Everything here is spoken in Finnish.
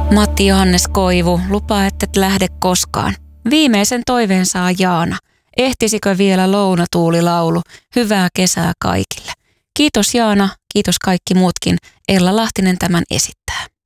Matti Johannes Koivu lupaa, ettet lähde koskaan. Viimeisen toiveen saa Jaana. Ehtisikö vielä lounatuulilaulu? Hyvää kesää kaikille. Kiitos Jaana, kiitos kaikki muutkin. Ella Lahtinen tämän esittää.